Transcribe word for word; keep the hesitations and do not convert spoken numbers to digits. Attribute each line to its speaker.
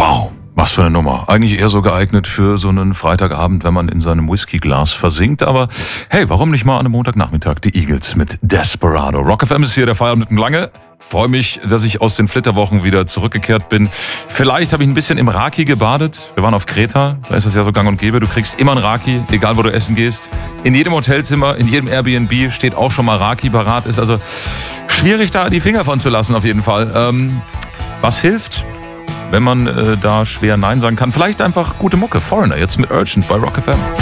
Speaker 1: Wow, was für eine Nummer. Eigentlich eher so geeignet für so einen Freitagabend, wenn man in seinem Whiskyglas versinkt. Aber hey, warum nicht mal an einem Montagnachmittag die Eagles mit Desperado. Rock F M ist hier, der Feierabend mit dem Lange. Freue mich, dass ich aus den Flitterwochen wieder zurückgekehrt bin. Vielleicht habe ich ein bisschen im Raki gebadet. Wir waren auf Kreta, da ist das ja so gang und gäbe. Du kriegst immer ein Raki, egal wo du essen gehst. In jedem Hotelzimmer, in jedem Airbnb steht auch schon mal Raki parat. Ist also schwierig, da die Finger von zu lassen auf jeden Fall. Ähm, was hilft, wenn man äh, da schwer Nein sagen kann? Vielleicht einfach gute Mucke. Foreigner, jetzt mit Urgent bei Rock F M.